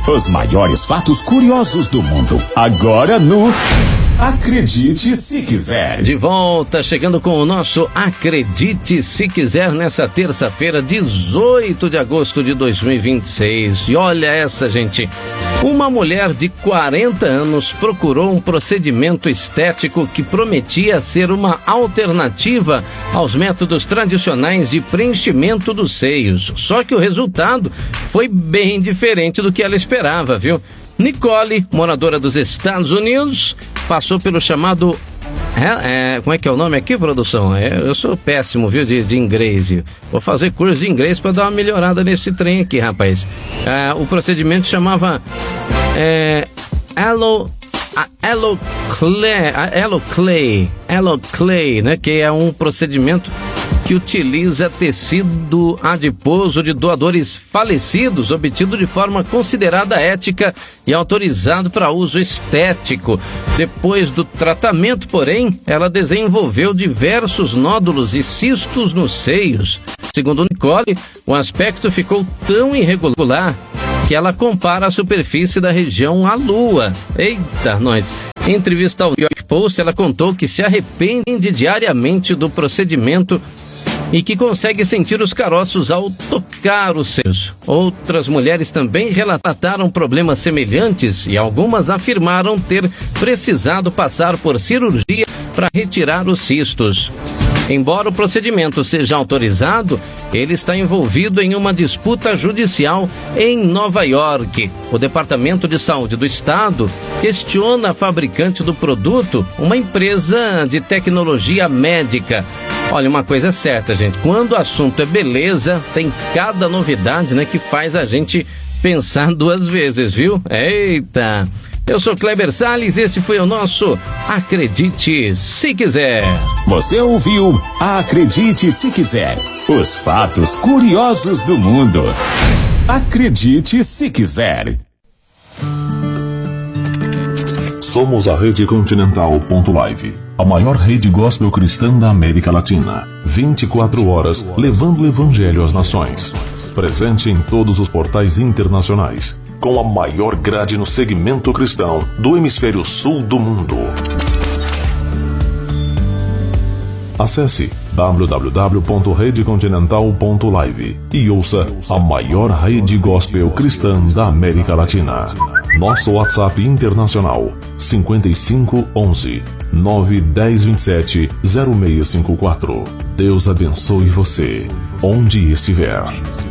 Os maiores fatos curiosos do mundo. Agora no Acredite Se Quiser. De volta, chegando com o nosso Acredite Se Quiser nessa terça-feira, 18 de agosto de 2026. E olha essa, gente. Uma mulher de 40 anos procurou um procedimento estético que prometia ser uma alternativa aos métodos tradicionais de preenchimento dos seios. Só que o resultado foi bem diferente do que ela esperava, viu? Nicole, moradora dos Estados Unidos, passou pelo chamado... como é que é o nome aqui, produção? Eu sou péssimo, viu, de inglês. Vou fazer curso de inglês para dar uma melhorada nesse trem aqui, rapaz. O procedimento chamava... Alloclay, né? Que é um procedimento que utiliza tecido adiposo de doadores falecidos, obtido de forma considerada ética e autorizado para uso estético. Depois do tratamento, porém, ela desenvolveu diversos nódulos e cistos nos seios. Segundo Nicole, o aspecto ficou tão irregular que ela compara a superfície da região à Lua. Eita, nós! Em entrevista ao New York Post, ela contou que se arrepende diariamente do procedimento e que consegue sentir os caroços ao tocar os seios. Outras mulheres também relataram problemas semelhantes e algumas afirmaram ter precisado passar por cirurgia para retirar os cistos. Embora o procedimento seja autorizado, ele está envolvido em uma disputa judicial em Nova York. O Departamento de Saúde do Estado questiona a fabricante do produto, uma empresa de tecnologia médica. Olha, uma coisa é certa, gente, quando o assunto é beleza, tem cada novidade, né, que faz a gente pensar duas vezes, viu? Eita! Eu sou Kleber Salles, esse foi o nosso Acredite Se Quiser. Você ouviu Acredite Se Quiser. Os fatos curiosos do mundo. Acredite Se Quiser. Somos a Rede Continental.live, a maior rede gospel cristã da América Latina. 24 horas levando o evangelho às nações. Presente em todos os portais internacionais, com a maior grade no segmento cristão do hemisfério sul do mundo. Acesse www.redecontinental.live e ouça a maior rede gospel cristã da América Latina. Nosso WhatsApp internacional 5511 91027 0654. Deus abençoe você, onde estiver.